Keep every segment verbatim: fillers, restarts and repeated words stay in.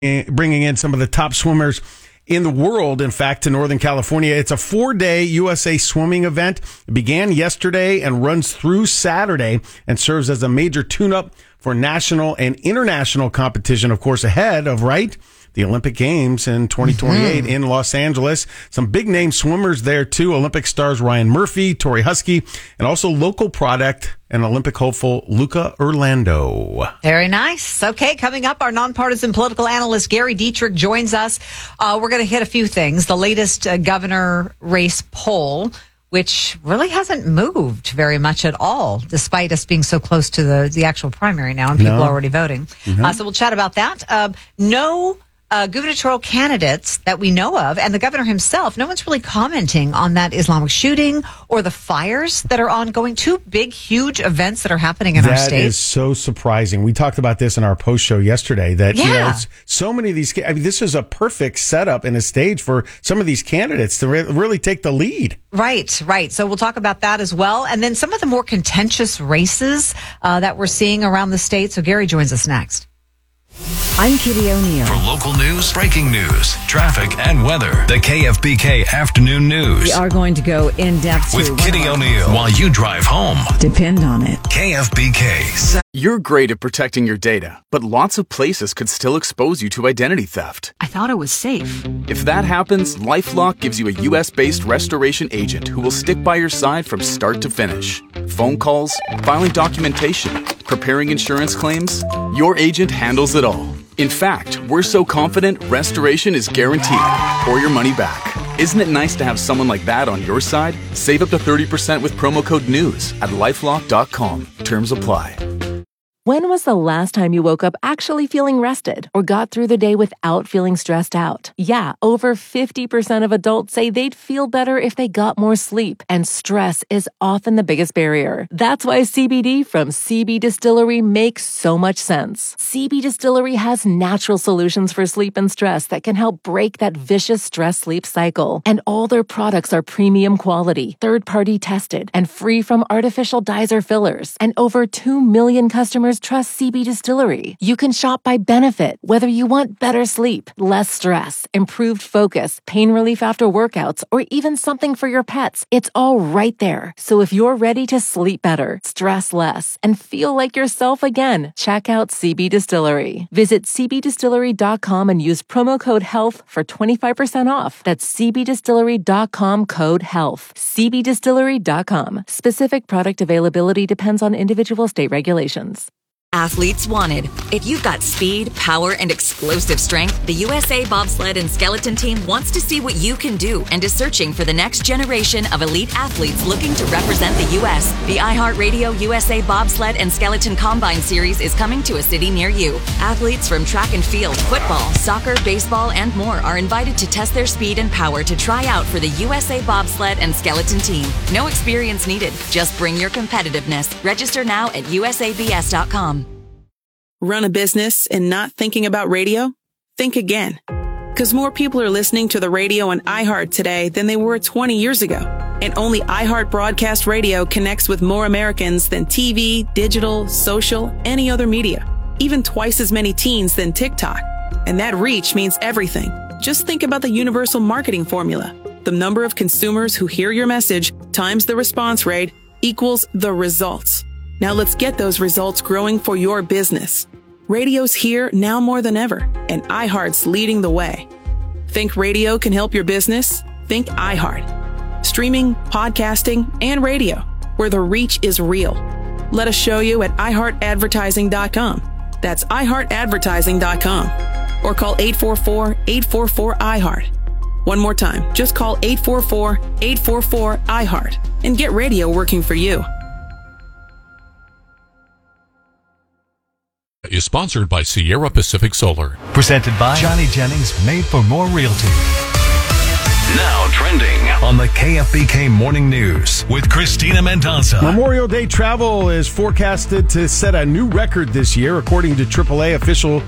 bringing in some of the top swimmers in the world, in fact, to Northern California. It's a four-day U S A swimming event. It began yesterday and runs through Saturday and serves as a major tune-up for national and international competition, of course, ahead of, right, the Olympic Games in twenty twenty-eight mm-hmm. in Los Angeles. Some big-name swimmers there, too. Olympic stars Ryan Murphy, Tori Husky, and also local product and Olympic hopeful Luca Orlando. Very nice. Okay, coming up, our nonpartisan political analyst Gary Dietrich joins us. Uh, we're going to hit a few things. The latest uh, governor race poll, which really hasn't moved very much at all, despite us being so close to the, the actual primary now and people no. already voting. Mm-hmm. Uh, so we'll chat about that. Uh, no uh, gubernatorial candidates that we know of, and the governor himself, no one's really commenting on that Islamic shooting or the fires that are ongoing. Two big, huge events that are happening in that our state. That is so surprising. We talked about this in our post show yesterday, that yeah. you know, so many of these, I mean, this is a perfect setup and a stage for some of these candidates to re- really take the lead. Right, right. So we'll talk about that as well. And then some of the more contentious races uh, that we're seeing around the state. So Gary joins us next. I'm Kitty O'Neill. For local news, breaking news, traffic, and weather, the K F B K Afternoon News. We are going to go in depth with Kitty O'Neill while you drive home. Depend on it. K F B K. You're great at protecting your data, but lots of places could still expose you to identity theft. I thought it was safe. If that happens, LifeLock gives you a U S-based restoration agent who will stick by your side from start to finish. Phone calls, filing documentation, preparing insurance claims, your agent handles it all. In fact, we're so confident restoration is guaranteed or your money back. Isn't it nice to have someone like that on your side? Save up to thirty percent with promo code NEWS at lifelock dot com. Terms apply. When was the last time you woke up actually feeling rested or got through the day without feeling stressed out? Yeah, over fifty percent of adults say they'd feel better if they got more sleep, and stress is often the biggest barrier. That's why C B D from C B Distillery makes so much sense. C B Distillery has natural solutions for sleep and stress that can help break that vicious stress-sleep cycle. And all their products are premium quality, third-party tested, and free from artificial dyes or fillers. And over two million customers trust C B Distillery. You can shop by benefit, whether you want better sleep, less stress, improved focus, pain relief after workouts, or even something for your pets. It's all right there. So if you're ready to sleep better, stress less, and feel like yourself again, check out C B Distillery. Visit c b distillery dot com and use promo code HEALTH for twenty-five percent off. That's c b distillery dot com code HEALTH. c b distillery dot com. Specific product availability depends on individual state regulations. Athletes wanted. If you've got speed, power, and explosive strength, the U S A Bobsled and Skeleton Team wants to see what you can do and is searching for the next generation of elite athletes looking to represent the U S The iHeartRadio U S A Bobsled and Skeleton Combine Series is coming to a city near you. Athletes from track and field, football, soccer, baseball, and more are invited to test their speed and power to try out for the U S A Bobsled and Skeleton Team. No experience needed. Just bring your competitiveness. Register now at u s a b s dot com. Run a business and not thinking about radio? Think again. Because more people are listening to the radio on iHeart today than they were twenty years ago. And only iHeart Broadcast Radio connects with more Americans than T V, digital, social, any other media. Even twice as many teens than TikTok. And that reach means everything. Just think about the universal marketing formula. The number of consumers who hear your message times the response rate equals the results. Now let's get those results growing for your business. Radio's here now more than ever, and iHeart's leading the way. Think radio can help your business? Think iHeart. Streaming, podcasting, and radio, where the reach is real. Let us show you at i heart advertising dot com. That's i heart advertising dot com. Or call eight four four, eight four four, I heart. One more time, just call eight four four, eight four four, I heart and get radio working for you. Is sponsored by Sierra Pacific Solar. Presented by Johnny Jennings, made for more realty. Now trending on the K F B K Morning News with Christina Mendoza. Memorial Day travel is forecasted to set a new record this year, according to triple A official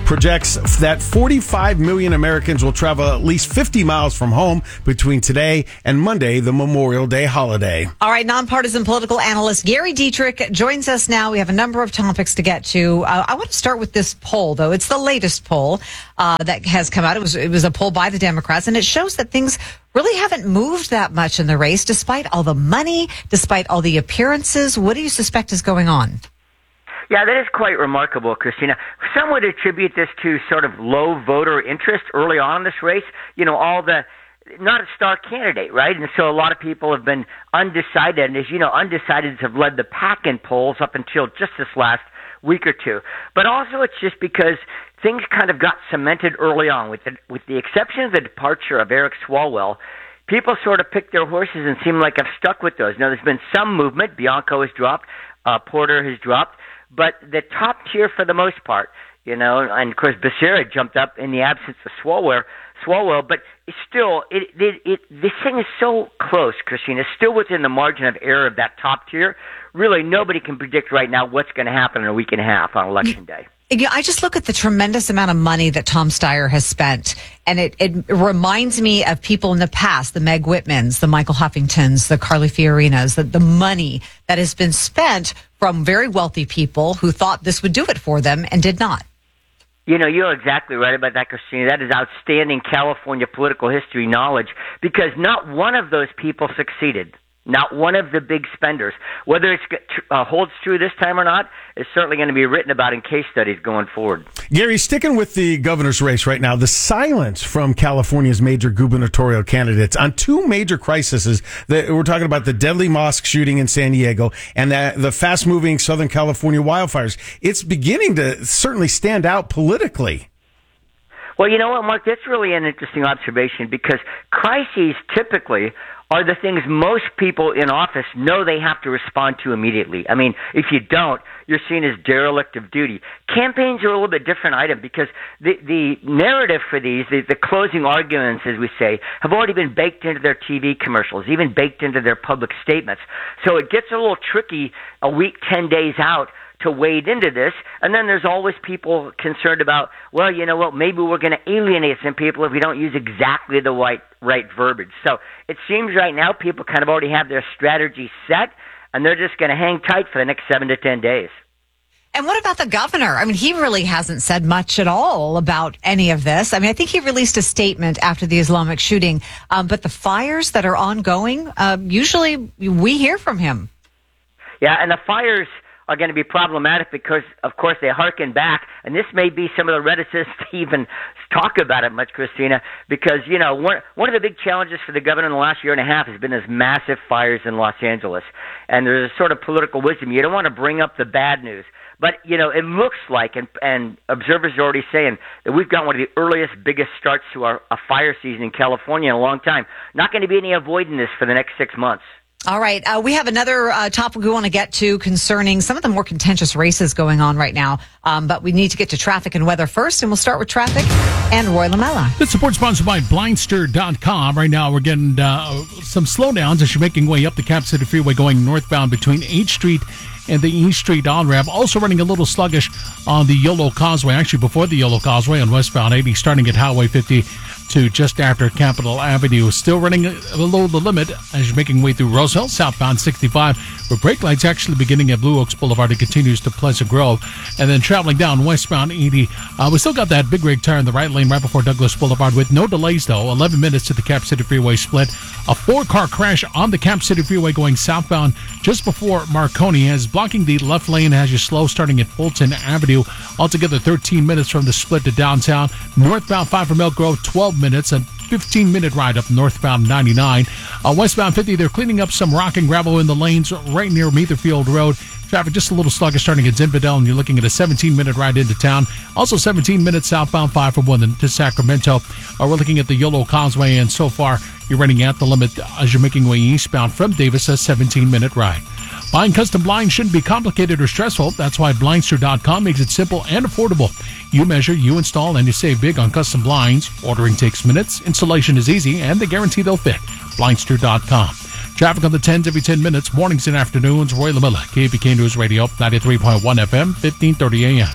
projects that forty-five million Americans will travel at least fifty miles from home between today and Monday, the Memorial Day holiday. All right, nonpartisan political analyst Gary Dietrich joins us now. We have a number of topics to get to. Uh, I want to start with this poll, though. It's the latest poll uh, that has come out. It was it was a poll by the Democrats, and it shows that things really haven't moved that much in the race, despite all the money, despite all the appearances. What do you suspect is going on? Yeah, that is quite remarkable, Christina. Some would attribute this to sort of low voter interest early on in this race. You know, all the, not a star candidate, right? And so a lot of people have been undecided. And as you know, undecideds have led the pack in polls up until just this last week or two. But also it's just because things kind of got cemented early on. With the, with the exception of the departure of Eric Swalwell, people sort of picked their horses and seem like have stuck with those. Now, there's been some movement. Bianco has dropped. Uh, Porter has dropped. But the top tier for the most part, you know, and of course Becerra jumped up in the absence of Swalwell, Swalwell, but still, it, it, it, this thing is so close, Christina, still within the margin of error of that top tier. Really, nobody can predict right now what's going to happen in a week and a half on Election Day. Yeah, I just look at the tremendous amount of money that Tom Steyer has spent, and it, it reminds me of people in the past, the Meg Whitmans, the Michael Huffingtons, the Carly Fiorinas, the, the money that has been spent from very wealthy people who thought this would do it for them and did not. You know, you're exactly right about that, Christina. That is outstanding California political history knowledge, because not one of those people succeeded. Not one of the big spenders. Whether it uh, holds true this time or not is certainly going to be written about in case studies going forward. Gary, sticking with the governor's race right now, the silence from California's major gubernatorial candidates on two major crises. That we're talking about the deadly mosque shooting in San Diego and the, the fast-moving Southern California wildfires. It's beginning to certainly stand out politically. Well, you know what, Mark? That's really an interesting observation, because crises typically are the things most people in office know they have to respond to immediately. I mean, if you don't, you're seen as derelict of duty. Campaigns are a little bit different item, because the, the narrative for these, the, the closing arguments, as we say, have already been baked into their T V commercials, even baked into their public statements. So it gets a little tricky a week, ten days out to wade into this. And then there's always people concerned about, well, you know what, maybe we're going to alienate some people if we don't use exactly the right, right verbiage. So it seems right now people kind of already have their strategy set, and they're just going to hang tight for the next seven to ten days. And what about the governor? I mean, he really hasn't said much at all about any of this. I mean, I think he released a statement after the Islamic shooting, um, but the fires that are ongoing, uh, usually we hear from him. Yeah, and the fires are going to be problematic because, of course, they harken back, and this may be some of the reticence to even talk about it much, Christina, because, you know, one, one of the big challenges for the governor in the last year and a half has been those massive fires in Los Angeles, and there's a sort of political wisdom. You don't want to bring up the bad news, but, you know, it looks like, and, and observers are already saying, that we've got one of the earliest, biggest starts to our a fire season in California in a long time. Not going to be any avoiding this for the next six months. All right. Uh, we have another uh, topic we want to get to concerning some of the more contentious races going on right now. Um, but we need to get to traffic and weather first, and we'll start with traffic and Roy Lamella. This support sponsored by Blindster dot com. Right now, we're getting uh, some slowdowns as you're making way up the Cap City Freeway going northbound between eighth Street and the East Street on-ramp. Also running a little sluggish on the Yolo Causeway, actually before the Yolo Causeway on westbound eighty, starting at Highway fifty to just after Capitol Avenue. Still running below the limit as you're making way through Rose Hill, southbound sixty-five, where brake lights actually beginning at Blue Oaks Boulevard. It continues to Pleasant Grove. And then traveling down westbound eighty, uh, we still got that big rig tire in the right lane right before Douglas Boulevard with no delays, though. eleven minutes to the Cap City Freeway split. A four-car crash on the Cap City Freeway going southbound just before Marconi is blocking the left lane as you slow starting at Fulton Avenue. Altogether thirteen minutes from the split to downtown. Northbound five from Elk Grove, twelve minutes, and fifteen minute ride up northbound ninety-nine. Uh, westbound fifty, they're cleaning up some rock and gravel in the lanes right near Matherfield Road. Traffic just a little sluggish starting at Zinfandel, and you're looking at a seventeen minute ride into town. Also seventeen minutes southbound five from one to Sacramento. Uh, we're looking at the Yolo Causeway, and so far you're running at the limit as you're making way eastbound from Davis, a seventeen minute ride. Buying custom blinds shouldn't be complicated or stressful. That's why Blindster dot com makes it simple and affordable. You measure, you install, and you save big on custom blinds. Ordering takes minutes, installation is easy, and they guarantee they'll fit. Blindster dot com. Traffic on the tens every ten minutes, mornings and afternoons. Roy Lamella, K A B K News Radio, ninety-three point one F M, fifteen thirty A M.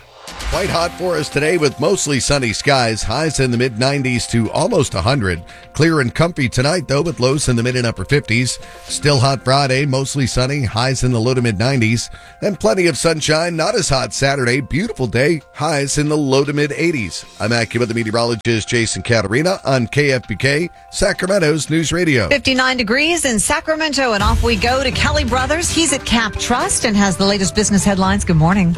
Quite hot for us today with mostly sunny skies. Highs in the mid nineties to almost one hundred. Clear and comfy tonight, though, with lows in the mid and upper fifties. Still hot Friday, mostly sunny. Highs in the low to mid nineties. And plenty of sunshine. Not as hot Saturday. Beautiful day. Highs in the low to mid eighties. I'm AccuWeather meteorologist Jason Caterina on K F B K, Sacramento's News Radio. fifty-nine degrees in Sacramento, and off we go to Kelly Brothers. He's at Cap Trust and has the latest business headlines. Good morning.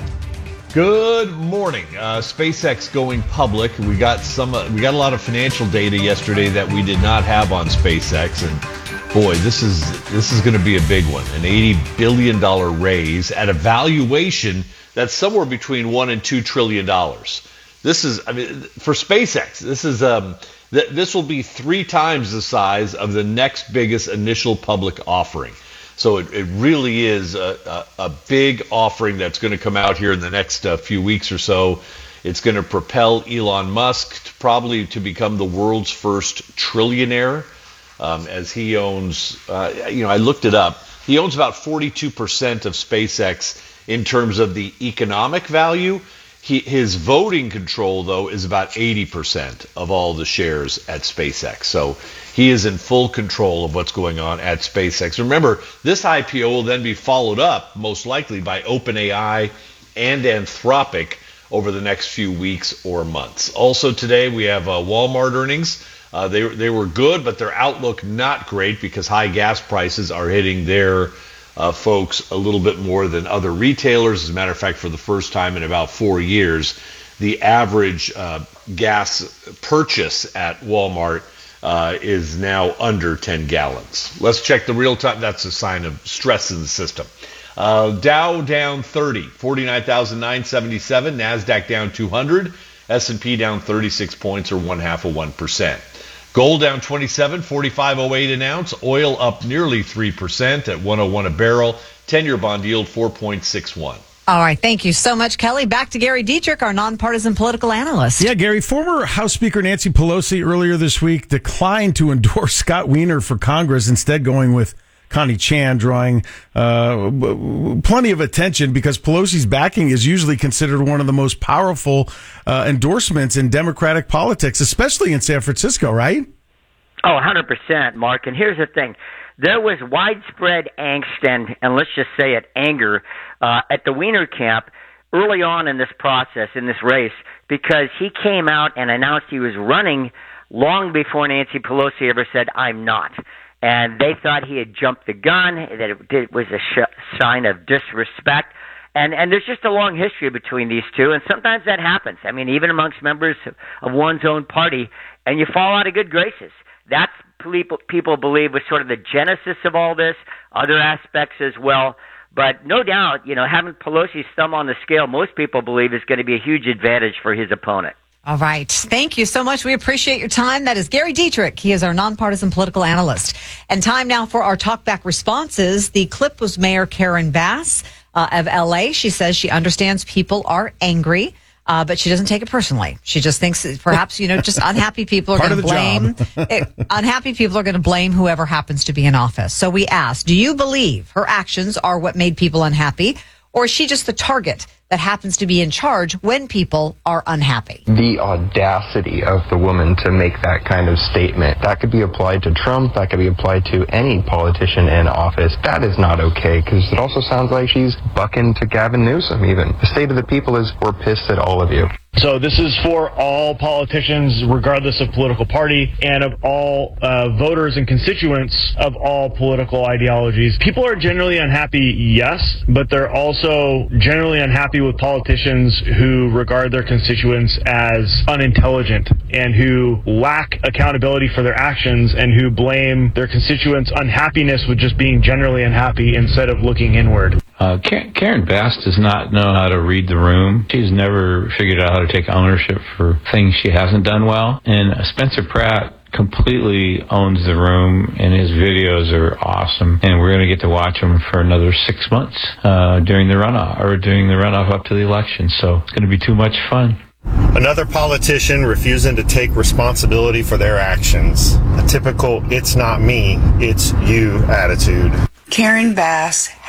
Good morning. Uh, SpaceX going public. We got some. Uh, we got a lot of financial data yesterday that we did not have on SpaceX, and boy, this is this is going to be a big one. An eighty billion dollars raise at a valuation that's somewhere between one and two trillion dollars. This is, I mean, for SpaceX, this is um, th- this will be three times the size of the next biggest initial public offering. So it, it really is a, a, a big offering that's going to come out here in the next uh, few weeks or so. It's going to propel Elon Musk to probably to become the world's first trillionaire, um, as he owns, uh, you know, I looked it up. He owns about forty-two percent of SpaceX in terms of the economic value. He, his voting control, though, is about eighty percent of all the shares at SpaceX. So he is in full control of what's going on at SpaceX. Remember, this I P O will then be followed up, most likely, by OpenAI and Anthropic over the next few weeks or months. Also today, we have uh, Walmart earnings. Uh, they, they were good, but their outlook not great because high gas prices are hitting their Uh, folks a little bit more than other retailers. As a matter of fact, for the first time in about four years, the average uh, gas purchase at Walmart uh, is now under ten gallons. Let's check the real time. That's a sign of stress in the system. Uh, Dow down thirty, forty-nine thousand nine hundred seventy-seven. NASDAQ down two hundred. S and P down thirty-six points, or one half of one percent. Gold down twenty-seven, forty-five oh eight an ounce. Oil up nearly three percent at one oh one a barrel. ten-year bond yield four point six one. All right. Thank you so much, Kelly. Back to Gary Dietrich, our nonpartisan political analyst. Yeah, Gary, former House Speaker Nancy Pelosi earlier this week declined to endorse Scott Wiener for Congress, instead going with Connie Chan, drawing uh, plenty of attention because Pelosi's backing is usually considered one of the most powerful uh, endorsements in Democratic politics, especially in San Francisco, right? Oh, one hundred percent, Mark. And here's the thing. There was widespread angst and, and let's just say it, anger uh, at the Wiener camp early on in this process, in this race, because he came out and announced he was running long before Nancy Pelosi ever said, "I'm not." And they thought he had jumped the gun, that it, it was a sh- sign of disrespect. And and there's just a long history between these two, and sometimes that happens. I mean, even amongst members of one's own party, and you fall out of good graces. That's people, people believe was sort of the genesis of all this, other aspects as well. But no doubt, you know, having Pelosi's thumb on the scale, most people believe is going to be a huge advantage for his opponent. All right. Thank you so much. We appreciate your time. That is Gary Dietrich. He is our nonpartisan political analyst. And time now for our talkback responses. The clip was Mayor Karen Bass uh, of L A. She says she understands people are angry, uh, but she doesn't take it personally. She just thinks that perhaps, you know, just unhappy people are going to blame. it, unhappy people are going to blame whoever happens to be in office. So we asked, do you believe her actions are what made people unhappy, or is she just the target that happens to be in charge when people are unhappy? The audacity of the woman to make that kind of statement. That could be applied to Trump. That could be applied to any politician in office. That is not okay, because it also sounds like she's bucking to Gavin Newsom even. The state of the people is, we're pissed at all of you. So this is for all politicians, regardless of political party, and of all uh, voters and constituents of all political ideologies. People are generally unhappy, yes, but they're also generally unhappy with politicians who regard their constituents as unintelligent and who lack accountability for their actions and who blame their constituents' unhappiness with just being generally unhappy instead of looking inward. Uh, Karen Bass does not know how to read the room. She's never figured out how to take ownership for things she hasn't done well. And Spencer Pratt completely owns the room, and his videos are awesome. And we're going to get to watch them for another six months uh, during the runoff, or during the runoff up to the election. So it's going to be too much fun. Another politician refusing to take responsibility for their actions. A typical "it's not me, it's you" attitude. Karen Bass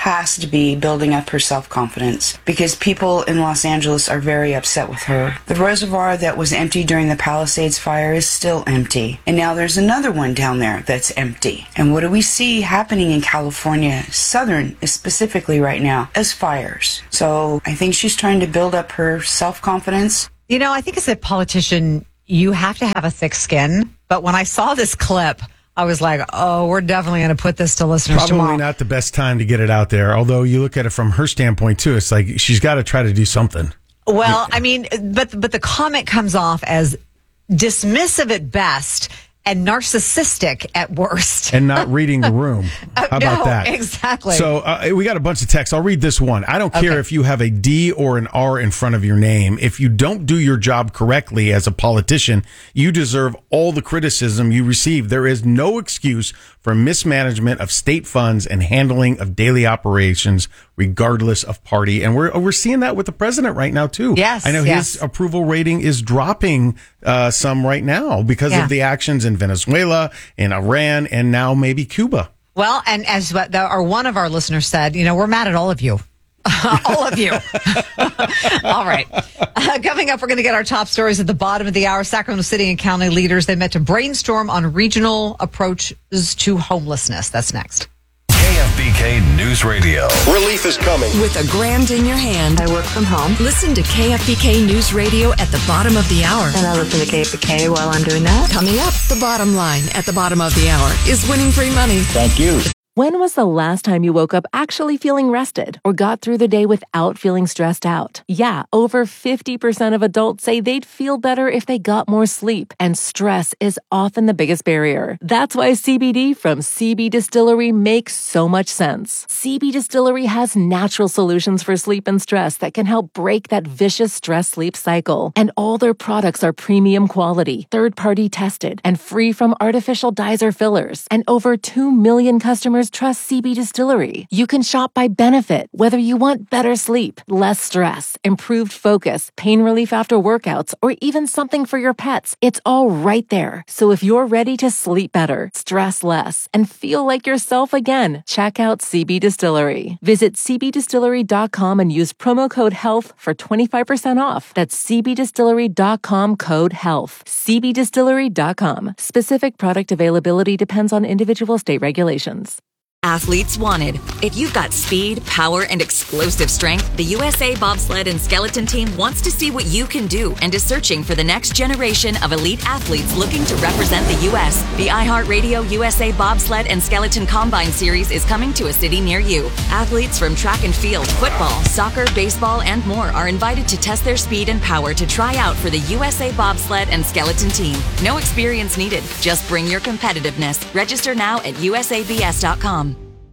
has to be building up her self-confidence because people in Los Angeles are very upset with her. The reservoir that was empty during the Palisades fire is still empty. And now there's another one down there that's empty. And what do we see happening in California, Southern specifically right now, as fires? So I think she's trying to build up her self-confidence. You know, I think as a politician, you have to have a thick skin. But when I saw this clip, I was like, oh, we're definitely going to put this to listeners Probably tomorrow. not the best time to get it out there. Although you look at it from her standpoint, too. It's like she's got to try to do something. Well, I mean, but but the comment comes off as dismissive at best and narcissistic at worst. And not reading the room. How about no, that? Exactly. So uh, we got a bunch of texts. I'll read this one. I don't care Okay. if you have a D or an R in front of your name. If you don't do your job correctly as a politician, you deserve all the criticism you receive. There is no excuse for mismanagement of state funds and handling of daily operations, regardless of party. And we're we're seeing that with the president right now, too. Yes, I know yes. his approval rating is dropping uh, some right now because Yeah. of the actions in Venezuela, in Iran, and now maybe Cuba. Well, and as what the, or one of our listeners said, you know, we're mad at all of you. all of you. All right. Uh, coming up, we're going to get our top stories at the bottom of the hour. Sacramento City and County leaders, they met to brainstorm on regional approaches to homelessness. That's next. K F B K News Radio. Relief is coming. With a grand in your hand. I work from home. Listen to K F B K News Radio at the bottom of the hour. And I listen to K F B K while I'm doing that. Coming up, the bottom line at the bottom of the hour is winning free money. Thank you. When was the last time you woke up actually feeling rested or got through the day without feeling stressed out? Yeah, over fifty percent of adults say they'd feel better if they got more sleep, and stress is often the biggest barrier. That's why C B D from C B Distillery makes so much sense. C B Distillery has natural solutions for sleep and stress that can help break that vicious stress-sleep cycle. And all their products are premium quality, third-party tested, and free from artificial dyes or fillers. And over two million customers trust C B Distillery. You can shop by benefit, whether you want better sleep, less stress, improved focus, pain relief after workouts, or even something for your pets. It's all right there. So if you're ready to sleep better, stress less, and feel like yourself again, check out C B Distillery. Visit c b distillery dot com and use promo code HEALTH for twenty-five percent off. That's c b distillery dot com code HEALTH. c b distillery dot com. Specific product availability depends on individual state regulations. Athletes wanted. If you've got speed, power, and explosive strength, the U S A Bobsled and Skeleton Team wants to see what you can do and is searching for the next generation of elite athletes looking to represent the U S. The iHeartRadio U S A Bobsled and Skeleton Combine Series is coming to a city near you. Athletes from track and field, football, soccer, baseball, and more are invited to test their speed and power to try out for the U S A Bobsled and Skeleton Team. No experience needed. Just bring your competitiveness. Register now at u s a b s dot com.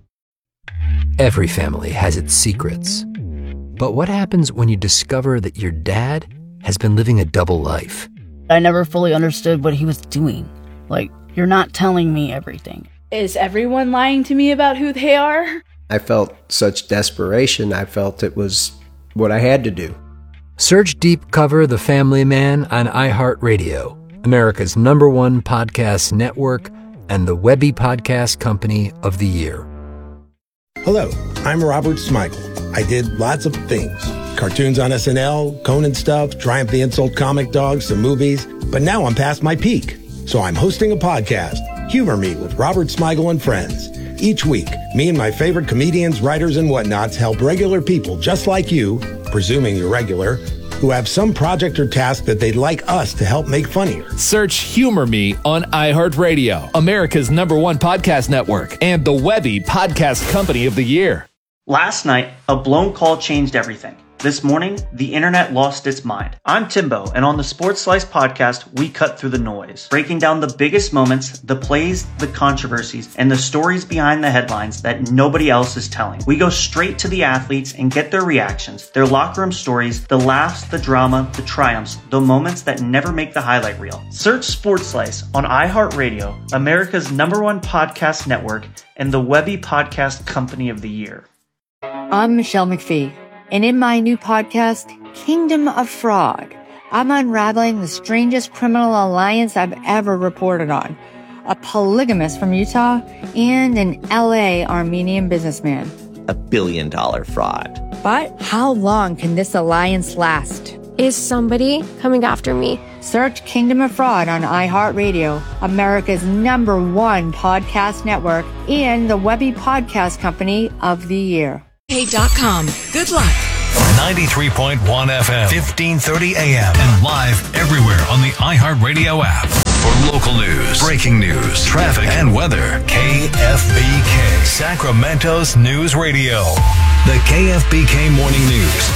Every family has its secrets. But what happens when you discover that your dad has been living a double life? I never fully understood what he was doing. Like, you're not telling me everything. Is everyone lying to me about who they are? I felt such desperation. I felt it was what I had to do. Search Deep Cover The Family Man on iHeartRadio, America's number one podcast network and the Webby Podcast Company of the Year. Hello, I'm Robert Smigel. I did lots of things. Cartoons on S N L, Conan stuff, Triumph the Insult Comic Dogs, some movies. But now I'm past my peak. So I'm hosting a podcast, Humor Me with Robert Smigel and Friends. Each week, me and my favorite comedians, writers, and whatnots help regular people just like you, presuming you're regular, who have some project or task that they'd like us to help make funnier. Search Humor Me on iHeartRadio, America's number one podcast network, and the Webby Podcast Company of the Year. Last night, a blown call changed everything. This morning, the internet lost its mind. I'm Timbo, and on the Sports Slice podcast, we cut through the noise, breaking down the biggest moments, the plays, the controversies, and the stories behind the headlines that nobody else is telling. We go straight to the athletes and get their reactions, their locker room stories, the laughs, the drama, the triumphs, the moments that never make the highlight reel. Search Sports Slice on iHeartRadio, America's number one podcast network, and the Webby Podcast Company of the Year. I'm Michelle McPhee. And in my new podcast, Kingdom of Frog, I'm unraveling the strangest criminal alliance I've ever reported on. A polygamist from Utah and an L A Armenian businessman. a billion dollar fraud. But how long can this alliance last? Is somebody coming after me? Search Kingdom of Fraud on iHeartRadio, America's number one podcast network, and the Webby Podcast Company of the Year. Hey dot com. Good luck. ninety-three point one F M, fifteen thirty A M, and live everywhere on the iHeartRadio app. For local news, breaking news, traffic, and weather, K F B K, Sacramento's News Radio. The K F B K Morning News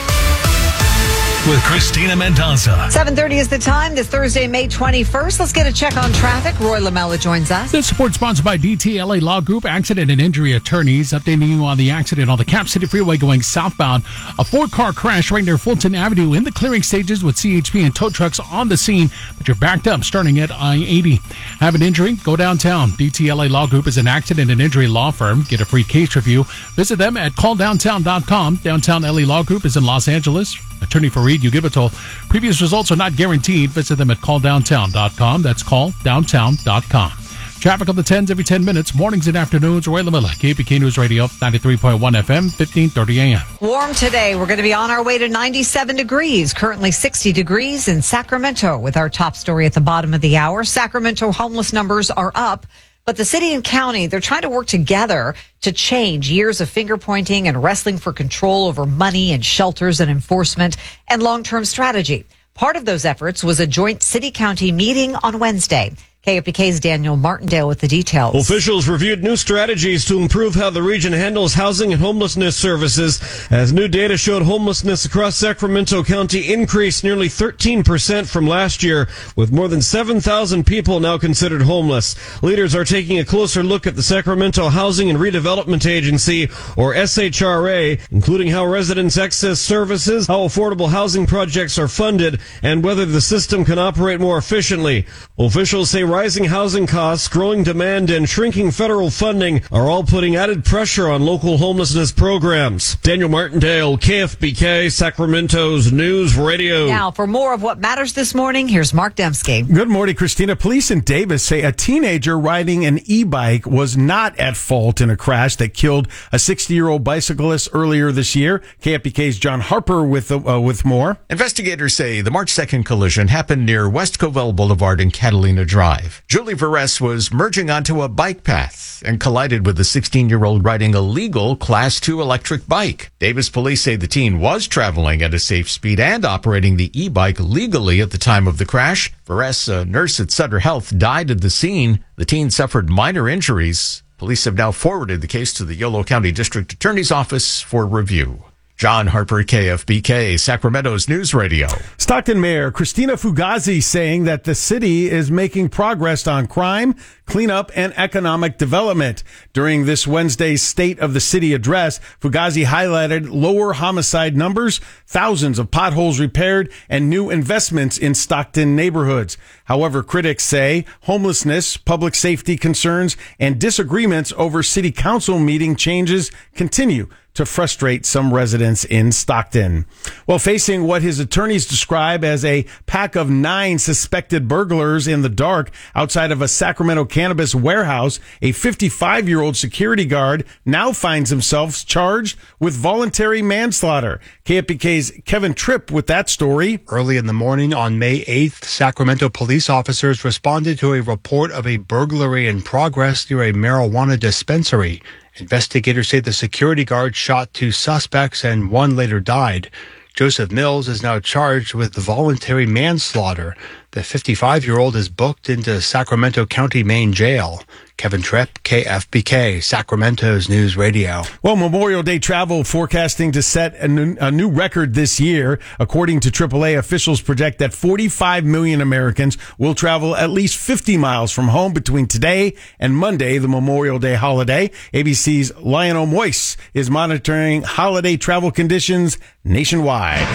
with Christina Mendoza. seven thirty is the time this Thursday, May twenty-first. Let's get a check on traffic. Roy Lamella joins us. This report sponsored by D T L A Law Group, Accident and Injury Attorneys, updating you on the accident on the Cap City Freeway going southbound. A four-car crash right near Fulton Avenue in the clearing stages with C H P and tow trucks on the scene, but you're backed up starting at I eighty. Have an injury? Go downtown. D T L A Law Group is an accident and injury law firm. Get a free case review. Visit them at call downtown dot com. Downtown L A Law Group is in Los Angeles. Attorney for Reed, you give it to. Previous results are not guaranteed. Visit them at call downtown dot com. That's call downtown dot com. Traffic on the tens every ten minutes, mornings and afternoons. Roy Lamella, K F B K News Radio, ninety-three point one F M, fifteen thirty A M. Warm today. We're going to be on our way to ninety-seven degrees, currently sixty degrees in Sacramento with our top story at the bottom of the hour. Sacramento homeless numbers are up. But the city and county, they're trying to work together to change years of finger pointing and wrestling for control over money and shelters and enforcement and long-term strategy. Part of those efforts was a joint city-county meeting on Wednesday. K F B K's Daniel Martindale with the details. Officials reviewed new strategies to improve how the region handles housing and homelessness services. As new data showed, homelessness across Sacramento County increased nearly thirteen percent from last year, with more than seven thousand people now considered homeless. Leaders are taking a closer look at the Sacramento Housing and Redevelopment Agency, or S H R A, including how residents access services, how affordable housing projects are funded, and whether the system can operate more efficiently. Officials say rising housing costs, growing demand, and shrinking federal funding are all putting added pressure on local homelessness programs. Daniel Martindale, K F B K, Sacramento's News Radio. Now, for more of what matters this morning, here's Mark Dembski. Good morning, Christina. Police in Davis say a teenager riding an e-bike was not at fault in a crash that killed a sixty-year-old bicyclist earlier this year. K F B K's John Harper with uh, with more. Investigators say the March second collision happened near West Covell Boulevard and Catalina Drive. Julie Varese was merging onto a bike path and collided with a sixteen-year-old riding a legal Class two electric bike. Davis police say the teen was traveling at a safe speed and operating the e-bike legally at the time of the crash. Varese, a nurse at Sutter Health, died at the scene. The teen suffered minor injuries. Police have now forwarded the case to the Yolo County District Attorney's Office for review. John Harper, K F B K, Sacramento's News Radio. Stockton Mayor Christina Fugazi saying that the city is making progress on crime, cleanup, and economic development. During this Wednesday's State of the City address, Fugazi highlighted lower homicide numbers, thousands of potholes repaired, and new investments in Stockton neighborhoods. However, critics say homelessness, public safety concerns, and disagreements over city council meeting changes continue to frustrate some residents in Stockton. Well, facing what his attorneys describe as a pack of nine suspected burglars in the dark outside of a Sacramento cannabis warehouse, a fifty-five-year-old security guard now finds himself charged with voluntary manslaughter. K F B K's Kevin Tripp with that story. Early in the morning on May eighth, Sacramento police officers responded to a report of a burglary in progress near a marijuana dispensary. Investigators say the security guard shot two suspects and one later died. Joseph Mills is now charged with voluntary manslaughter. The fifty-five-year-old is booked into Sacramento County Main Jail. Kevin Tripp, K F B K, Sacramento's News Radio. Well, Memorial Day travel forecasting to set a new, a new record this year. According to triple A, officials project that forty-five million Americans will travel at least fifty miles from home between today and Monday, the Memorial Day holiday. A B C's Lionel Moise is monitoring holiday travel conditions nationwide.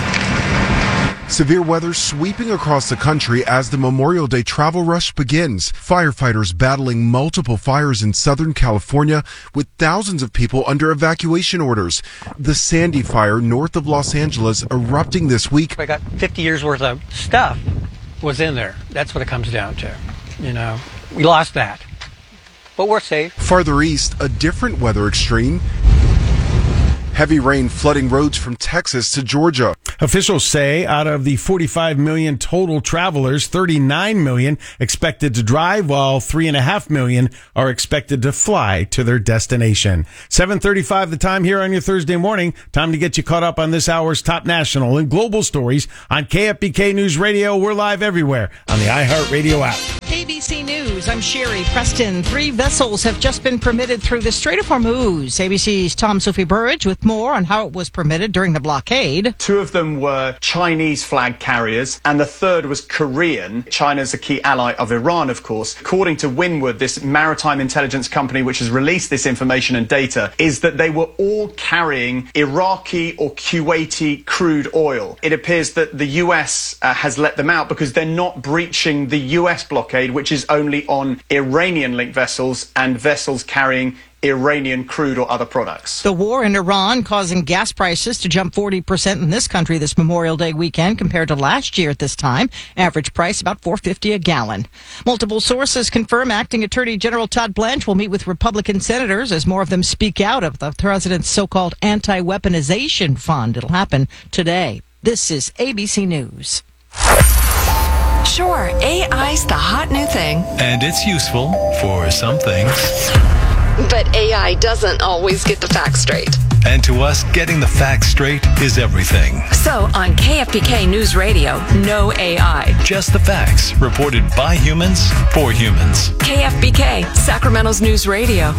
Severe weather sweeping across the country as the Memorial Day travel rush begins. Firefighters battling multiple fires in Southern California with thousands of people under evacuation orders. The Sandy fire north of Los Angeles erupting this week. I got fifty years worth of stuff was in there. That's what it comes down to. You know, we lost that, but we're safe. Farther east, a different weather extreme. Heavy rain flooding roads from Texas to Georgia. Officials say out of the forty-five million total travelers, thirty-nine million expected to drive, while three and a half million are expected to fly to their destination. seven thirty-five the time here on your Thursday morning. Time to get you caught up on this hour's top national and global stories on K F B K News Radio. We're live everywhere on the iHeartRadio app. A B C News, I'm Sherry Preston. Three vessels have just been permitted through the Strait of Hormuz. A B C's Tom Sophie Burridge with more on how it was permitted during the blockade. Two of them were Chinese flag carriers, and the third was Korean. China's a key ally of Iran, of course. According to Windward, this maritime intelligence company which has released this information and data, is that they were all carrying Iraqi or Kuwaiti crude oil. It appears that the U S uh, has let them out because they're not breaching the U S blockade, which is only on Iranian-linked vessels and vessels carrying Iranian crude or other products. The war in Iran causing gas prices to jump forty percent in this country this Memorial Day weekend compared to last year at this time. Average price about four dollars and fifty cents a gallon. Multiple sources confirm Acting Attorney General Todd Blanche will meet with Republican senators as more of them speak out of the president's so-called anti-weaponization fund. It'll happen today. This is A B C News. Sure, A I's the hot new thing. And it's useful for some things. But A I doesn't always get the facts straight. And to us, getting the facts straight is everything. So on K F B K News Radio, no A I. Just the facts, reported by humans, for humans. K F B K, Sacramento's News Radio.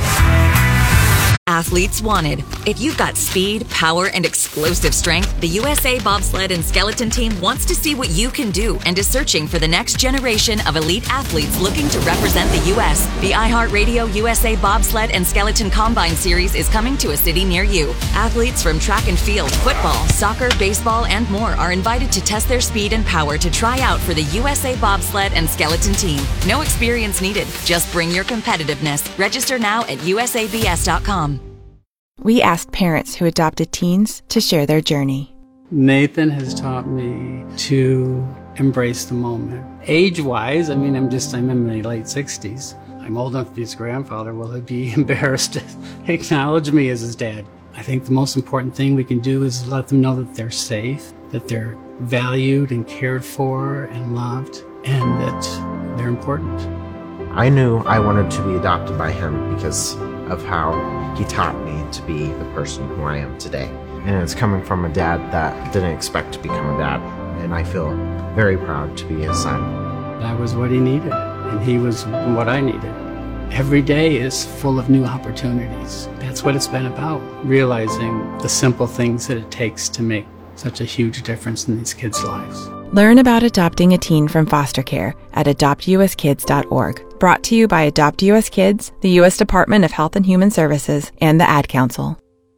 Athletes wanted. If you've got speed, power, and explosive strength, the U S A Bobsled and Skeleton Team wants to see what you can do and is searching for the next generation of elite athletes looking to represent the U S. The iHeartRadio U S A Bobsled and Skeleton Combine Series is coming to a city near you. Athletes from track and field, football, soccer, baseball, and more are invited to test their speed and power to try out for the U S A Bobsled and Skeleton Team. No experience needed. Just bring your competitiveness. Register now at U S A B S dot com. We asked parents who adopted teens to share their journey. Nathan has taught me to embrace the moment. Age-wise, I mean, I'm just, I'm in my late sixties. I'm old enough to be his grandfather. Will he be embarrassed to acknowledge me as his dad? I think the most important thing we can do is let them know that they're safe, that they're valued and cared for and loved, and that they're important. I knew I wanted to be adopted by him because of how he taught me to be the person who I am today. And it's coming from a dad that didn't expect to become a dad. And I feel very proud to be his son. That was what he needed, and he was what I needed. Every day is full of new opportunities. That's what it's been about, realizing the simple things that it takes to make such a huge difference in these kids' lives. Learn about adopting a teen from foster care at adopt U S kids dot org. Brought to you by Adopt U S Kids, the U S Department of Health and Human Services, and the Ad Council.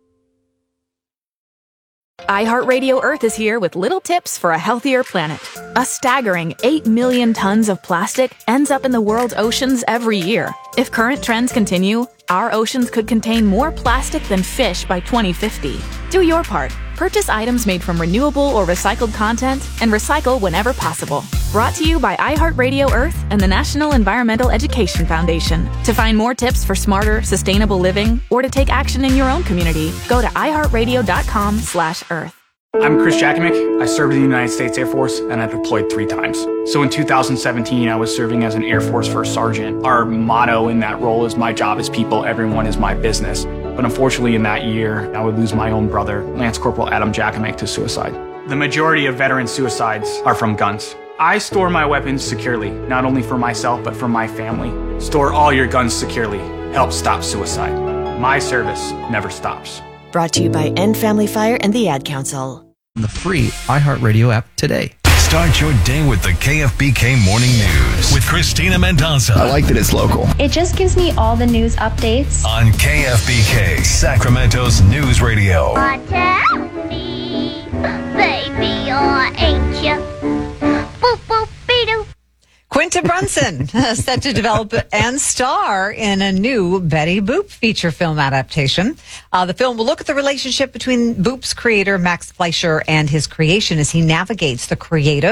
iHeartRadio Earth is here with little tips for a healthier planet. A staggering eight million tons of plastic ends up in the world's oceans every year. If current trends continue, our oceans could contain more plastic than fish by twenty fifty. Do your part. Purchase items made from renewable or recycled content and recycle whenever possible. Brought to you by iHeartRadio Earth and the National Environmental Education Foundation. To find more tips for smarter, sustainable living or to take action in your own community, go to iHeartRadio.com slash Earth. I'm Chris Jakimick. I served in the United States Air Force and I deployed three times. So in two thousand seventeen, I was serving as an Air Force First Sergeant. Our motto in that role is my job is people, everyone is my business. But unfortunately in that year, I would lose my own brother, Lance Corporal Adam Jakimick, to suicide. The majority of veteran suicides are from guns. I store my weapons securely, not only for myself, but for my family. Store all your guns securely. Help stop suicide. My service never stops. Brought to you by End Family Fire and the Ad Council. The free iHeartRadio app today. Start your day with the K F B K Morning News with Christina Mendoza. I like that it's local. It just gives me all the news updates. On K F B K, Sacramento's News Radio. Oh, tell me, baby, or ain't you? Boop, boop, be-doo. Quinta Brunson set to develop and star in a new Betty Boop feature film adaptation. Uh, the film will look at the relationship between Boop's creator, Max Fleischer, and his creation as he navigates the creative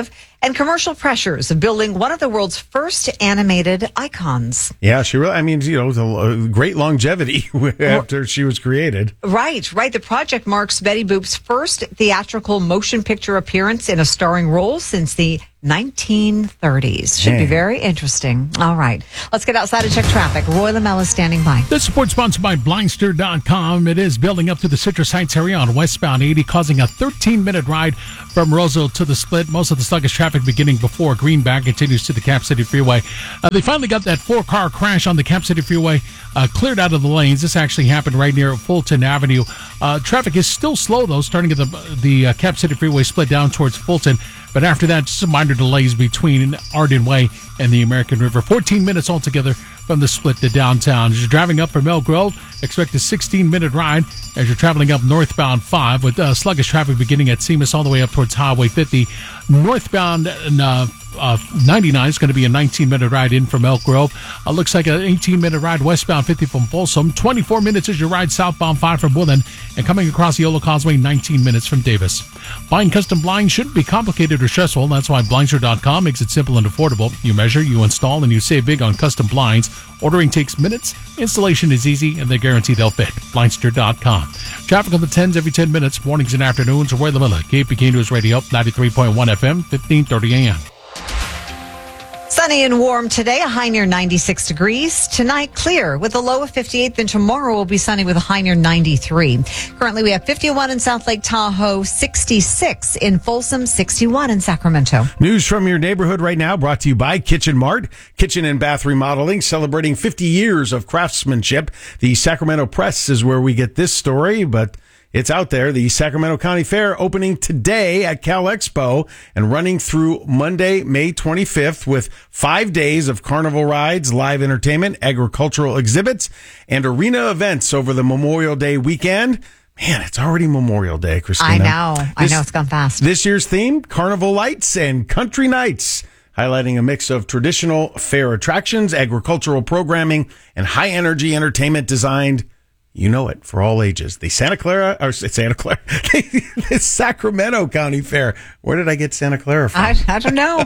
and commercial pressures of building one of the world's first animated icons. Yeah, she really, I mean, you know, the great longevity after she was created. Right, right. The project marks Betty Boop's first theatrical motion picture appearance in a starring role since the nineteen thirties. Should be very interesting. All right. Let's get outside and check traffic. Roy Lamell is standing by. This report sponsored by Blindster dot com. It is building up to the Citrus Heights area on westbound eighty, causing a thirteen-minute ride from Roseville to the Split. Most of the sluggish traffic beginning before Greenback continues to the Cap City Freeway. Uh, they finally got that four-car crash on the Cap City Freeway uh, cleared out of the lanes. This actually happened right near Fulton Avenue. Uh, traffic is still slow, though, starting at the, the uh, Cap City Freeway split down towards Fulton. But after that, some minor delays between Arden Way and the American River. fourteen minutes altogether from the split to downtown. As you're driving up from Elk Grove, expect a sixteen-minute ride as you're traveling up northbound five with uh, sluggish traffic beginning at Seamus all the way up towards Highway fifty. Northbound uh, uh, ninety-nine is going to be a nineteen-minute ride in from Elk Grove. Uh, looks like an eighteen-minute ride westbound fifty from Folsom. twenty-four minutes as you ride southbound five from Woodland. And coming across the Yolo Causeway, nineteen minutes from Davis. Buying custom blinds shouldn't be complicated or stressful. That's why Blindster dot com makes it simple and affordable. You measure, you install, and you save big on custom blinds. Ordering takes minutes. Installation is easy, and they guarantee they'll fit. Blindster dot com. Traffic on the tens every ten minutes, mornings and afternoons. Roy Lamella, K P K News Radio, ninety-three point one F M, fifteen thirty A M. Sunny and warm today, a high near ninety-six degrees. Tonight, clear with a low of fifty-eight. Then tomorrow will be sunny with a high near ninety-three. Currently, we have fifty-one in South Lake Tahoe, sixty-six in Folsom, sixty-one in Sacramento. News from your neighborhood right now brought to you by Kitchen Mart. Kitchen and bath remodeling, celebrating fifty years of craftsmanship. The Sacramento Press is where we get this story, but it's out there. The Sacramento County Fair opening today at Cal Expo and running through Monday, May twenty-fifth with five days of carnival rides, live entertainment, agricultural exhibits, and arena events over the Memorial Day weekend. Man, it's already Memorial Day, Christina. I know. This, I know. It's gone fast. This year's theme, Carnival Lights and Country Nights, highlighting a mix of traditional fair attractions, agricultural programming, and high-energy entertainment designed, you know it, for all ages. The Santa Clara, or Santa Clara, the Sacramento County Fair. Where did I get Santa Clara from? I, I don't know.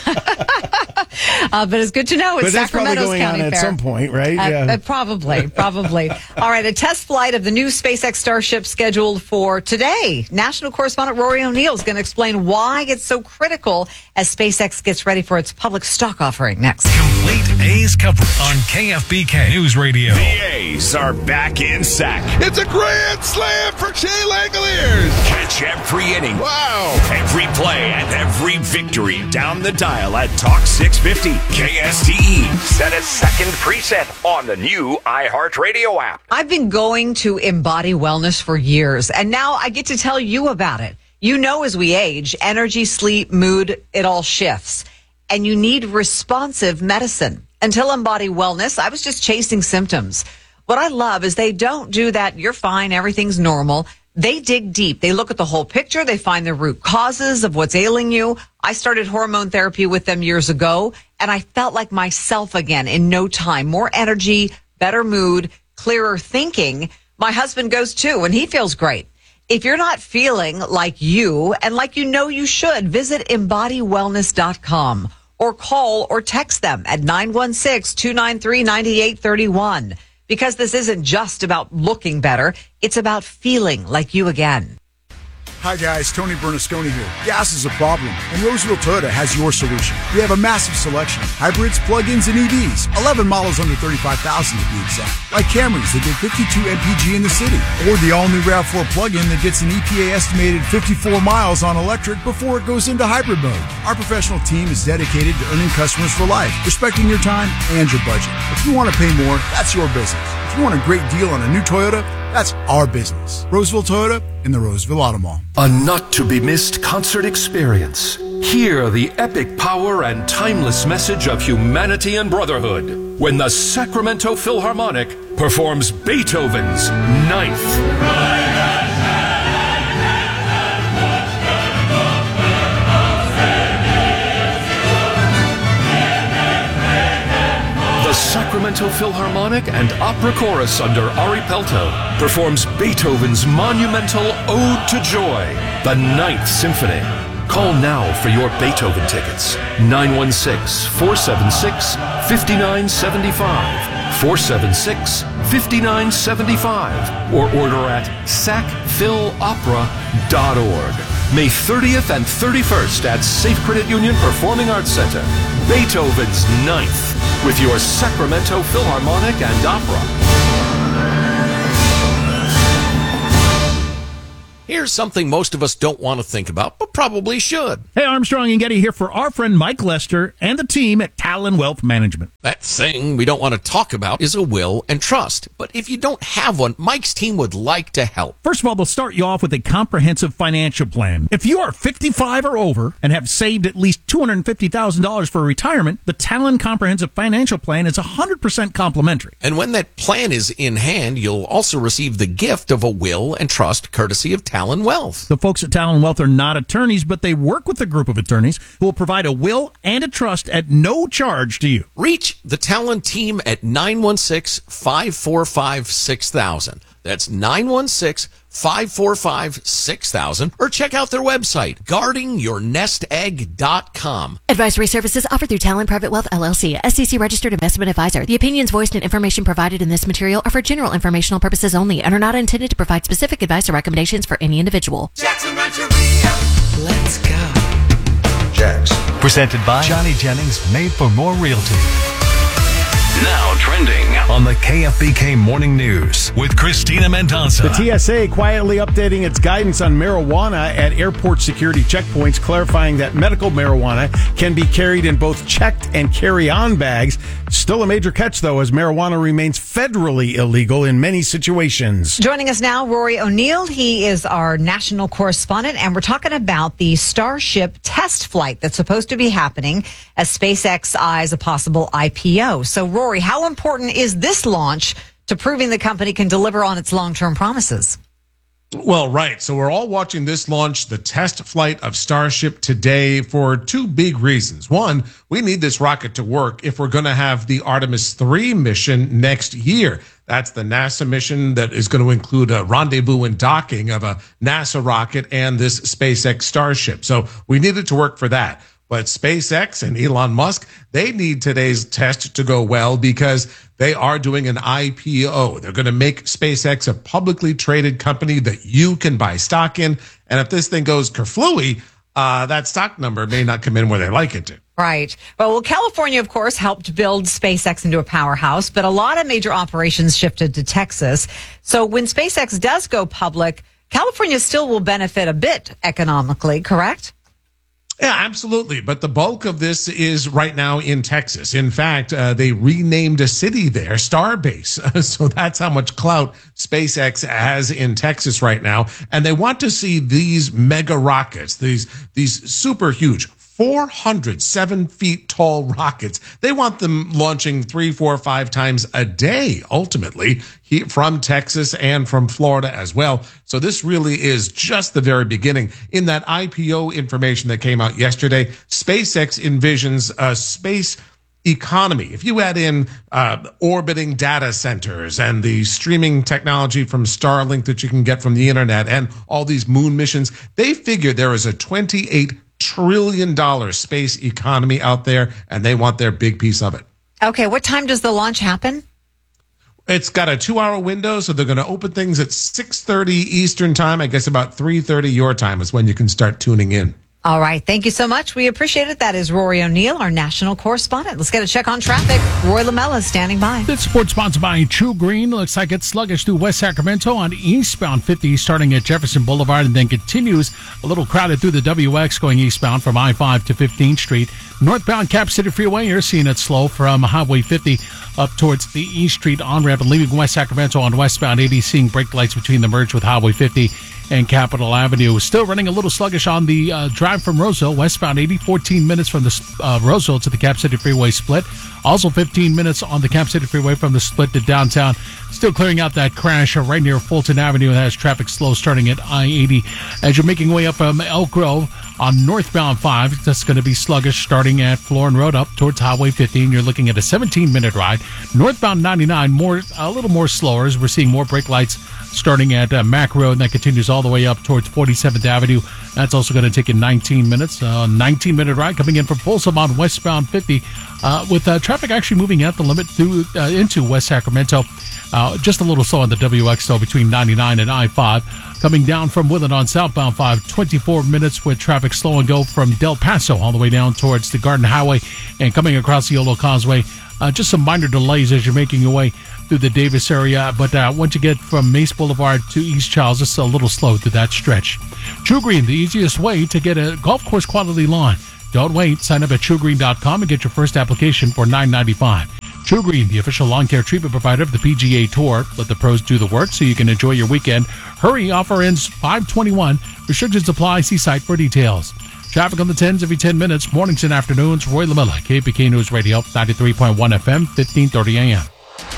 uh, but it's good to know it's but that's Sacramento's probably going County on Fair. At some point, right? Uh, yeah. uh, probably, probably. All right, a test flight of the new SpaceX Starship scheduled for today. National correspondent Rory O'Neill is going to explain why it's so critical as SpaceX gets ready for its public stock offering next. Complete A's coverage on K F B K News Radio. The A's are back in sack. It's a grand slam for Shea Langoliers. Catch every inning. Wow. Every play and every victory down the dial at Talk six fifty. K S T E. Set a second preset on the new iHeartRadio app. I've been going to Embody Wellness for years, and now I get to tell you about it. You know, as we age, energy, sleep, mood, it all shifts. And you need responsive medicine. Until Embody Wellness, I was just chasing symptoms. What I love is they don't do that, you're fine, everything's normal. They dig deep. They look at the whole picture. They find the root causes of what's ailing you. I started hormone therapy with them years ago, and I felt like myself again in no time. More energy, better mood, clearer thinking. My husband goes too, and he feels great. If you're not feeling like you, and like you know you should, visit embody wellness dot com or call or text them at nine one six, two nine three, nine eight three one. Because this isn't just about looking better, it's about feeling like you again. Hi guys, Tony Bernasconi here. Gas is a problem, and Roseville Toyota has your solution. We have a massive selection: hybrids, plug-ins, and E Vs. eleven models under thirty-five thousand to be exact. Like Camrys that get fifty-two M P G in the city, or the all-new RAV four plug-in that gets an E P A estimated fifty-four miles on electric before it goes into hybrid mode. Our professional team is dedicated to earning customers for life, respecting your time and your budget. If you want to pay more, that's your business. If you want a great deal on a new Toyota, that's our business. Roseville Toyota in the Roseville Auto Mall. A not-to-be-missed concert experience. Hear the epic power and timeless message of humanity and brotherhood when the Sacramento Philharmonic performs Beethoven's Ninth. The Sacramento Philharmonic and Opera Chorus under Ari Pelto performs Beethoven's monumental Ode to Joy, the Ninth Symphony. Call now for your Beethoven tickets. nine one six, four seven six, five nine seven five. four seven six, five nine seven five. Or order at sac phil opera dot org. May thirtieth and thirty-first at Safe Credit Union Performing Arts Center. Beethoven's Ninth with your Sacramento Philharmonic and Opera. Here's something most of us don't want to think about, but probably should. Hey, Armstrong and Getty here for our friend Mike Lester and the team at Talon Wealth Management. That thing we don't want to talk about is a will and trust. But if you don't have one, Mike's team would like to help. First of all, they'll start you off with a comprehensive financial plan. If you are fifty-five or over and have saved at least two hundred fifty thousand dollars for retirement, the Talon Comprehensive Financial Plan is one hundred percent complimentary. And when that plan is in hand, you'll also receive the gift of a will and trust courtesy of Talon Wealth. The folks at Talon Wealth are not attorneys, but they work with a group of attorneys who will provide a will and a trust at no charge to you. Reach the Talon team at nine one six, five four five, six thousand. That's nine one six, five four five, six thousand. Or check out their website, guarding your nest egg dot com. Advisory services offered through Talon Private Wealth, L L C, S E C registered investment advisor. The opinions voiced and information provided in this material are for general informational purposes only and are not intended to provide specific advice or recommendations for any individual. Jackson Rancheria. Let's go. Jax. Presented by Johnny Jennings, Made for More Realty. Now trending on the K F B K Morning News with Christina Mendoza. The T S A quietly updating its guidance on marijuana at airport security checkpoints, clarifying that medical marijuana can be carried in both checked and carry-on bags. Still a major catch, though, as marijuana remains federally illegal in many situations. Joining us now, Rory O'Neill. He is our national correspondent, and we're talking about the Starship test flight that's supposed to be happening as SpaceX eyes a possible I P O. So, Rory, how important is this launch to proving the company can deliver on its long-term promises? Well, right. So we're all watching this launch, the test flight of Starship today, for two big reasons. One, we need this rocket to work if we're going to have the Artemis three mission next year. That's the NASA mission that is going to include a rendezvous and docking of a NASA rocket and this SpaceX Starship. So we need it to work for that. But SpaceX and Elon Musk, they need today's test to go well because they are doing an I P O. They're going to make SpaceX a publicly traded company that you can buy stock in. And if this thing goes kerflooey, uh, that stock number may not come in where they like it to. Right. Well, well, California, of course, helped build SpaceX into a powerhouse, but a lot of major operations shifted to Texas. So when SpaceX does go public, California still will benefit a bit economically, correct? Yeah, absolutely. But the bulk of this is right now in Texas. In fact, uh, they renamed a city there, Starbase. So that's how much clout SpaceX has in Texas right now. And they want to see these mega rockets, these, these super huge, four hundred seven feet tall rockets. They want them launching three, four, five times a day, ultimately, he, from Texas and from Florida as well. So this really is just the very beginning. In that I P O information that came out yesterday, SpaceX envisions a space economy. If you add in uh, orbiting data centers and the streaming technology from Starlink that you can get from the internet and all these moon missions, they figure there is a twenty-eight trillion dollars space economy out there, and they want their big piece of it. Okay, what time does the launch happen? It's got a two-hour window, so they're going to open things at six thirty Eastern time. I guess about three thirty your time is when you can start tuning in. All right. Thank you so much. We appreciate it. That is Rory O'Neill, our national correspondent. Let's get a check on traffic. Roy Lamella is standing by. This report sponsored by True Green. Looks like it's sluggish through West Sacramento on eastbound fifty, starting at Jefferson Boulevard, and then continues a little crowded through the W X going eastbound from I five to fifteenth Street. Northbound Cap City Freeway, you're seeing it slow from Highway fifty up towards the East Street on-ramp, and leaving West Sacramento on westbound eighty, seeing brake lights between the merge with Highway fifty and Capitol Avenue. Still running a little sluggish on the uh, drive from Roseville, westbound eighty, fourteen minutes from the uh, Roseville to the Cap City Freeway split. Also fifteen minutes on the Cap City Freeway from the split to downtown Still clearing out that crash right near Fulton Avenue. It has traffic slow starting at I eighty. As you're making your way up um, Elk Grove on northbound five, that's going to be sluggish starting at Florin Road up towards Highway fifteen. You're looking at a seventeen-minute ride. Northbound ninety-nine, more a little more slower as we're seeing more brake lights starting at uh, Mack Road, and that continues all the way up towards forty-seventh Avenue. That's also going to take you nineteen minutes. A uh, nineteen-minute ride coming in from Folsom on westbound fifty, uh, with uh, traffic actually moving at the limit through uh, into West Sacramento. Uh, just a little slow on the W X, though, between ninety-nine and I five. Coming down from Woodland on southbound five, twenty-four minutes with traffic slow and go from Del Paso all the way down towards the Garden Highway and coming across the Yolo Causeway. Uh, just some minor delays as you're making your way through the Davis area, but uh, once you get from Mace Boulevard to East Charles, it's a little slow through that stretch. True Green, the easiest way to get a golf course quality lawn. Don't wait. Sign up at true green dot com and get your first application for nine ninety-five. True Green, the official lawn care treatment provider of the P G A Tour. Let the pros do the work so you can enjoy your weekend. Hurry, offer ends five twenty-one. Restrictions apply. See site for details. Traffic on the tens every ten minutes, mornings and afternoons. Roy LaMilla, K P K News Radio, ninety-three point one F M, fifteen thirty A M.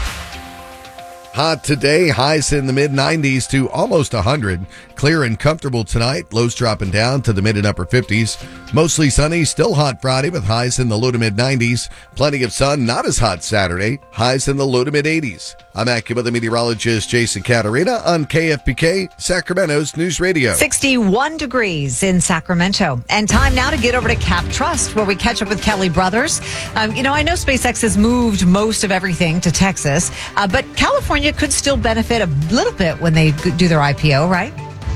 Hot today, highs in the mid nineties to almost one hundred. Clear and comfortable tonight, lows dropping down to the mid and upper fifties. Mostly sunny, still hot Friday with highs in the low to mid nineties. Plenty of sun, not as hot Saturday, highs in the low to mid eighties. I'm AccuWeather meteorologist Jason Caterina on K F B K, Sacramento's News Radio. sixty-one degrees in Sacramento. And time now to get over to Cap Trust, where we catch up with Kelly Brothers. Um, you know, I know SpaceX has moved most of everything to Texas, uh, but California could still benefit a little bit when they do their I P O, right?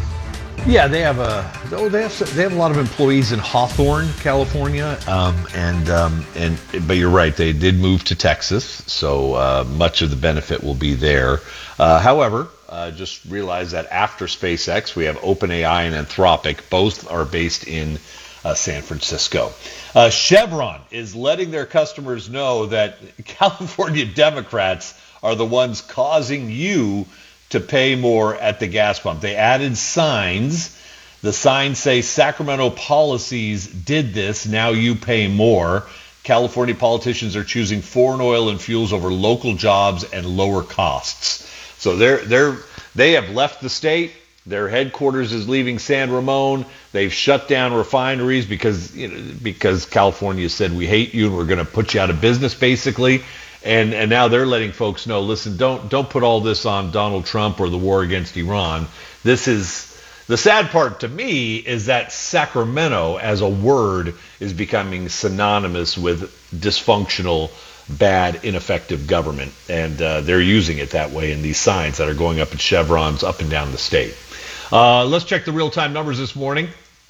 Yeah, they have a oh, they have they have a lot of employees in Hawthorne, California, um, and um, and but you're right, they did move to Texas, so uh, much of the benefit will be there. Uh, however, uh, just realize that after SpaceX, we have OpenAI and Anthropic. Both are based in uh, San Francisco. Uh, Chevron is letting their customers know that California Democrats are the ones causing you to pay more at the gas pump. They added signs. The signs say Sacramento policies did this. Now you pay more. California politicians are choosing foreign oil and fuels over local jobs and lower costs. So they're they're they have left the state. Their headquarters is leaving San Ramon. They've shut down refineries because you know, because California said we hate you and we're going to put you out of business, basically. And and now they're letting folks know, listen, don't don't put all this on Donald Trump or the war against Iran. This is the sad part to me is that Sacramento as a word is becoming synonymous with dysfunctional, bad, ineffective government. And uh, they're using it that way in these signs that are going up at Chevrons up and down the state. Uh, let's check the real-time numbers this morning.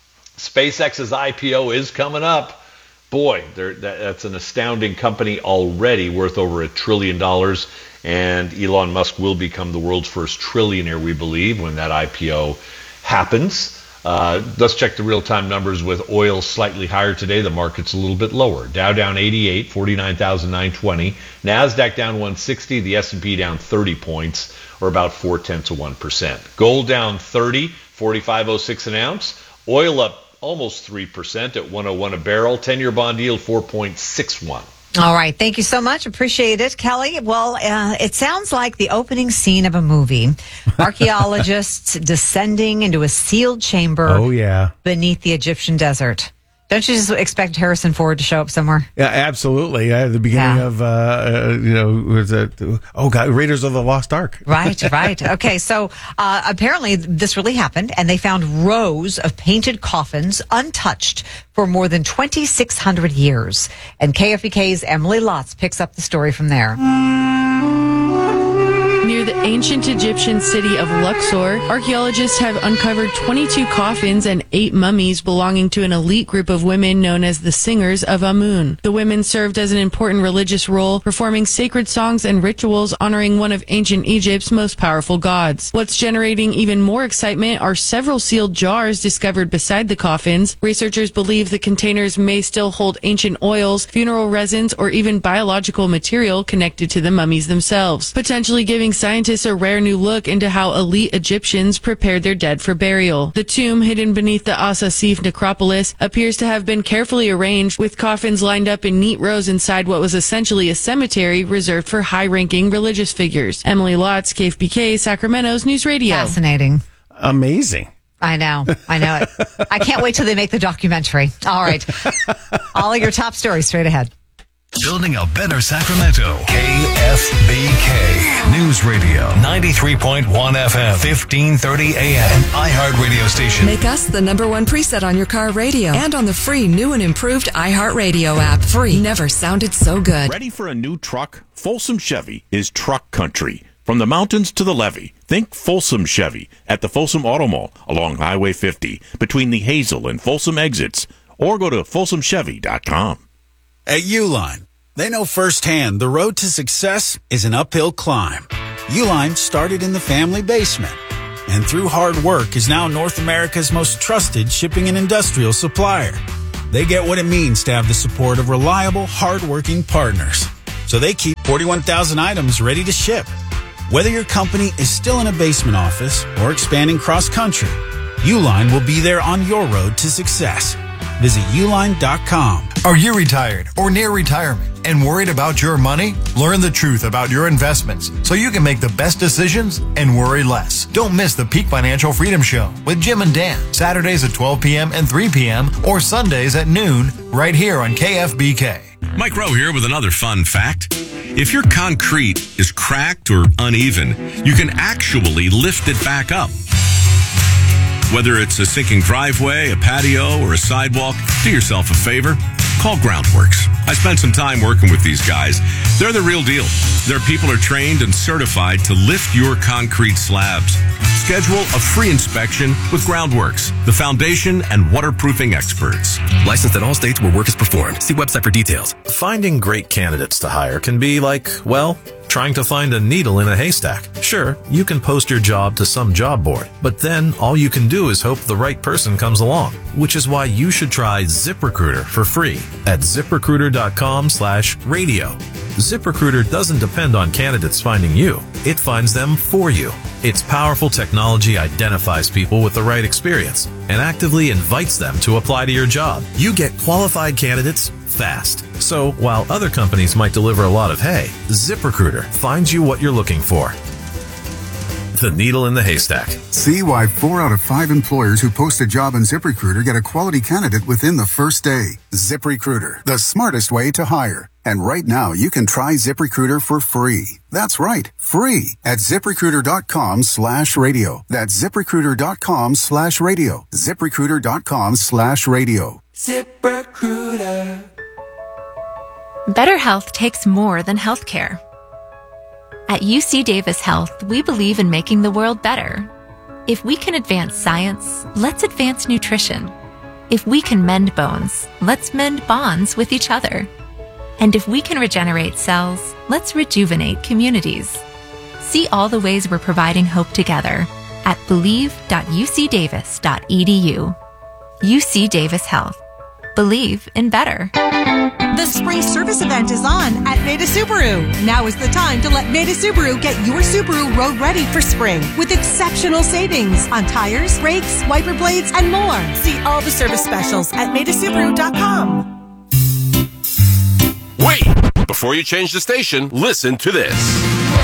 SpaceX's I P O is coming up. Boy, that, that's an astounding company already, worth over a trillion dollars. And Elon Musk will become the world's first trillionaire, we believe, when that I P O happens. Uh, let's check the real-time numbers with oil slightly higher today. The market's a little bit lower. Dow down eighty-eight, forty-nine thousand nine hundred twenty. NASDAQ down one hundred sixty. The S and P down thirty points, or about four-tenths of one percent. Gold down thirty, forty-five oh six an ounce. Oil up almost three percent at one oh one a barrel. ten-year bond yield four point six one. All right. Thank you so much. Appreciate it, Kelly. Well, uh, it sounds like the opening scene of a movie. Archaeologists descending into a sealed chamber oh, yeah. beneath the Egyptian desert. Don't you just expect Harrison Ford to show up somewhere? Yeah, absolutely. At the beginning Yeah. of, uh, uh, you know, was it, oh, God, Raiders of the Lost Ark. Right, right. Okay, so uh, apparently this really happened, and they found rows of painted coffins untouched for more than twenty-six hundred years. And K F B K's Emily Lotz picks up the story from there. Near the ancient Egyptian city of Luxor, archaeologists have uncovered twenty-two coffins and eight mummies belonging to an elite group of women known as the Singers of Amun. The women served as an important religious role, performing sacred songs and rituals honoring one of ancient Egypt's most powerful gods. What's generating even more excitement are several sealed jars discovered beside the coffins. Researchers believe the containers may still hold ancient oils, funeral resins, or even biological material connected to the mummies themselves, potentially giving scientists scientists a rare new look into how elite Egyptians prepared their dead for burial. The tomb, hidden beneath the Asasif necropolis, appears to have been carefully arranged, with coffins lined up in neat rows inside what was essentially a cemetery reserved for high-ranking religious figures. Emily Lotz, K F B K, Sacramento's News Radio. Fascinating. Amazing. I know. I know it. I can't wait till they make the documentary. All right. All of your top stories straight ahead. Building a better Sacramento. K F B K News Radio. ninety-three point one F M. fifteen thirty A M. An iHeart radio station. Make us the number one preset on your car radio and on the free new and improved iHeartRadio app. Free. Never sounded so good. Ready for a new truck? Folsom Chevy is truck country. From the mountains to the levee, think Folsom Chevy at the Folsom Auto Mall along Highway fifty between the Hazel and Folsom exits, or go to folsom chevy dot com. At Uline, they know firsthand the road to success is an uphill climb. Uline started in the family basement, and through hard work is now North America's most trusted shipping and industrial supplier. They get what it means to have the support of reliable, hard-working partners. So they keep forty-one thousand items ready to ship. Whether your company is still in a basement office or expanding cross-country, Uline will be there on your road to success. Visit uline dot com. Are you retired or near retirement and worried about your money? Learn the truth about your investments so you can make the best decisions and worry less. Don't miss the Peak Financial Freedom Show with Jim and Dan, Saturdays at twelve p.m. and three p.m. or Sundays at noon right here on K F B K. Mike Rowe here with another fun fact. If your concrete is cracked or uneven, you can actually lift it back up. Whether it's a sinking driveway, a patio, or a sidewalk, do yourself a favor. Call Groundworks. I spent some time working with these guys. They're the real deal. Their people are trained and certified to lift your concrete slabs. Schedule a free inspection with Groundworks, the foundation and waterproofing experts. Licensed in all states where work is performed. See website for details. Finding great candidates to hire can be like, well, trying to find a needle in a haystack. Sure, you can post your job to some job board, but then all you can do is hope the right person comes along, which is why you should try ZipRecruiter for free at ZipRecruiter.com slash radio. ZipRecruiter doesn't depend on candidates finding you. It finds them for you. Its powerful technology identifies people with the right experience and actively invites them to apply to your job. You get qualified candidates fast. So while other companies might deliver a lot of hay, ZipRecruiter finds you what you're looking for. The needle in the haystack. See why four out of five employers who post a job on ZipRecruiter get a quality candidate within the first day. ZipRecruiter, the smartest way to hire. And right now, you can try ZipRecruiter for free. That's right, free at ZipRecruiter.com slash radio. That's ZipRecruiter.com slash radio. ZipRecruiter.com slash radio. ZipRecruiter. Better health takes more than healthcare. At U C Davis Health, we believe in making the world better. If we can advance science, let's advance nutrition. If we can mend bones, let's mend bonds with each other. And if we can regenerate cells, let's rejuvenate communities. See all the ways we're providing hope together at believe dot u c davis dot e d u. U C Davis Health. Believe in better. The spring service event is on at Meda Subaru. Now is the time to let Meda Subaru get your Subaru road ready for spring with exceptional savings on tires, brakes, wiper blades, and more. See all the service specials at meda subaru dot com. Wait! Before you change the station, listen to this.